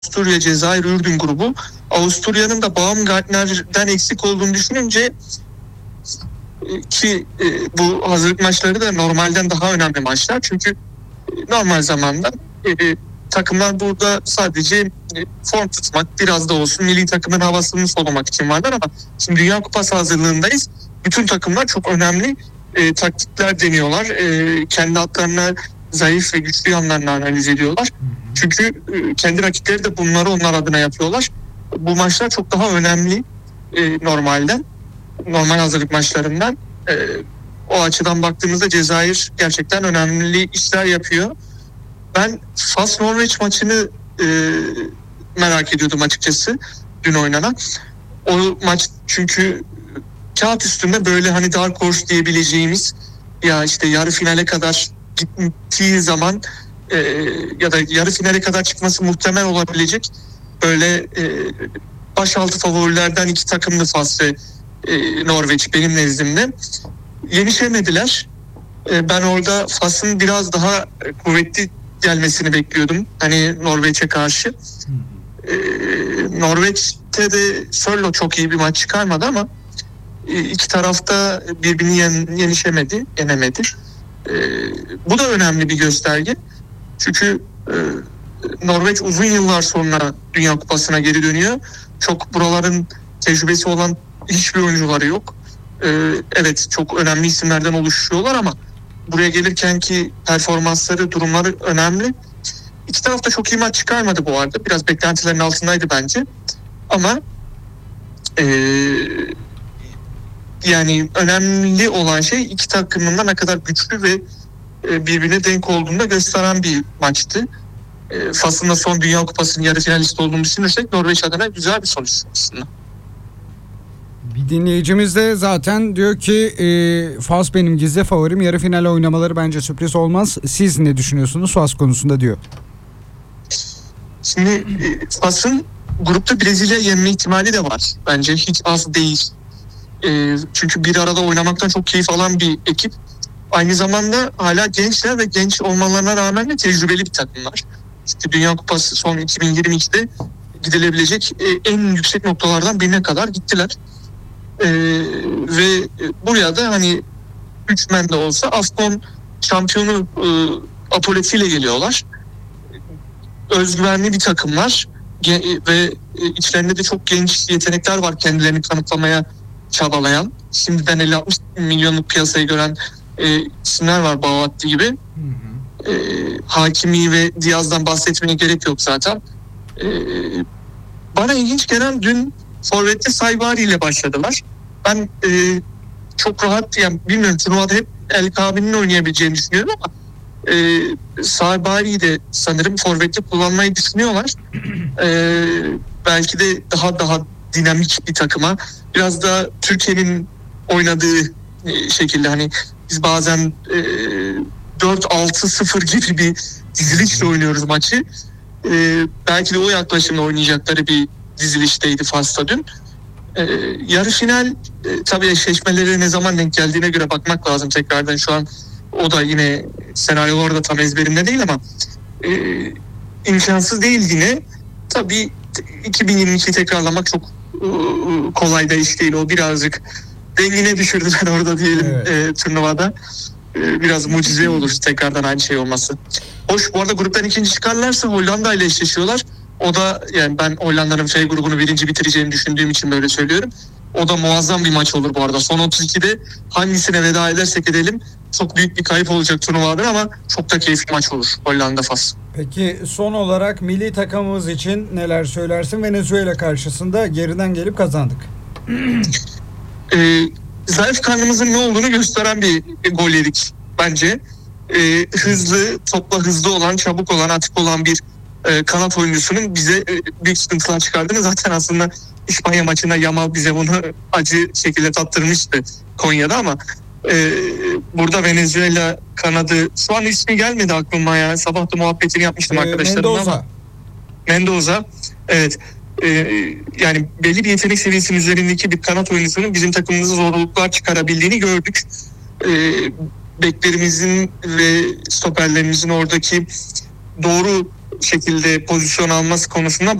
Avusturya, Cezayir, Ürdün grubu. Avusturya'nın da Baumgartner'den eksik olduğunu düşününce ki bu hazırlık maçları da normalden daha önemli maçlar. Çünkü normal zamanda takımlar burada sadece form tutmak, biraz da olsun milli takımın havasını solumak için varlar ama şimdi Dünya Kupası hazırlığındayız. Bütün takımlar çok önemli taktikler deniyorlar. Kendi hatlarına zayıf ve güçlü yanlarını analiz ediyorlar. Çünkü kendi rakipleri de bunları onlar adına yapıyorlar. Bu maçlar çok daha önemli normalden. Normal hazırlık maçlarından. O açıdan baktığımızda Cezayir gerçekten önemli işler yapıyor. Ben Fas-Norveç maçını merak ediyordum açıkçası dün oynanan. O maç çünkü kağıt üstünde böyle hani dark horse diyebileceğimiz ya işte yarı finale kadar gittiği zaman ya da yarı finale kadar çıkması muhtemel olabilecek böyle başaltı favorilerden iki takımlı Fas ve Norveç benim nezdimde. Yenişemediler. Ben orada Fas'ın biraz daha kuvvetli gelmesini bekliyordum. Hani Norveç'e karşı. Norveç'te de Sörloth çok iyi bir maç çıkarmadı ama iki tarafta birbirini yenemedi. Bu da önemli bir gösterge. Çünkü Norveç uzun yıllar sonra Dünya Kupası'na geri dönüyor. Çok buraların tecrübesi olan hiçbir oyuncuları yok. Evet çok önemli isimlerden oluşuyorlar ama buraya gelirken ki performansları, durumları önemli. İki taraf da çok iyi maç çıkarmadı bu arada. Biraz beklentilerin altındaydı bence. Ama yani önemli olan şey iki takımın da ne kadar güçlü ve birbirine denk olduğunu da gösteren bir maçtı. Fas'ın da son Dünya Kupası'nın yarı finalist olduğunu düşünürsek Norveç adına güzel bir sonuç aslında. Bir dinleyicimiz de zaten diyor ki Fas benim gizli favorim, yarı final oynamaları bence sürpriz olmaz. Siz ne düşünüyorsunuz Fas konusunda diyor. Şimdi Fas'ın grupta Brezilya yenme ihtimali de var. Bence hiç az değil. Çünkü bir arada oynamaktan çok keyif alan bir ekip. Aynı zamanda hala gençler ve genç olmalarına rağmen de tecrübeli bir takımlar. Çünkü Dünya Kupası son 2022'de gidilebilecek en yüksek noktalardan birine kadar gittiler. Ve buraya da hani 3 men de olsa AFCON şampiyonu apoletiyle geliyorlar. Özgüvenli bir takımlar ve içlerinde de çok genç yetenekler var kendilerini kanıtlamaya çabalayan. Şimdiden 50-60 milyonluk piyasayı gören isimler var Boğatti gibi. Hakimi ve Diaz'dan bahsetmeye gerek yok zaten. Bana ilginç gelen dün forvette Saibari ile başladılar. Ben çok rahat yani bilmiyorum turnuvada hep El Kabi'nin oynayabileceğini düşünüyorum ama Saibari'yi de sanırım forvette kullanmayı düşünüyorlar. Belki de daha dinamik bir takıma biraz da Türkiye'nin oynadığı şekilde hani biz bazen 4-6-0 gibi bir dizilişle oynuyoruz maçı. Belki de o yaklaşımla oynayacakları bir dizilişteydi Fas'ta dün. Yarı final tabii eşleşmeleri ne zaman denk geldiğine göre bakmak lazım tekrardan. Şu an o da yine senaryolar da tam ezberimde değil ama imkansız değil yine. Tabii 2022'yi tekrarlamak çok kolay da iş değil. O birazcık dengine düşürdüler orada diyelim turnuvada. Biraz mucize olur tekrardan aynı şey olması. Hoş bu arada gruptan ikinci çıkarlarsa Hollanda ile eşleşiyorlar. O da yani ben Hollanda'nın F grubunu birinci bitireceğini düşündüğüm için böyle söylüyorum. O da muazzam bir maç olur bu arada. Son 32'de hangisine veda edersek edelim çok büyük bir kayıp olacak turnuvadır ama çok da keyifli maç olur Hollanda-Fas. Peki son olarak milli takımımız için neler söylersin? Venezuela karşısında geriden gelip kazandık. Zayıf karnımızın ne olduğunu gösteren bir gol yedik bence. Hızlı, topla hızlı olan, çabuk olan, atik olan bir kanat oyuncusunun bize büyük sıkıntılar çıkardığını zaten aslında İspanya maçında Yamal bize bunu acı şekilde tattırmıştı Konya'da ama burada Venezuela kanadı şu an ismi gelmedi aklıma ya. Sabah da muhabbetini yapmıştım arkadaşlarımla ama. Mendoza. Evet. Yani belli bir yetenek seviyesinin üzerindeki bir kanat oyuncusunun bizim takımımıza zorluklar çıkarabildiğini gördük. Beklerimizin ve stoperlerimizin oradaki doğru şekilde pozisyon alması konusunda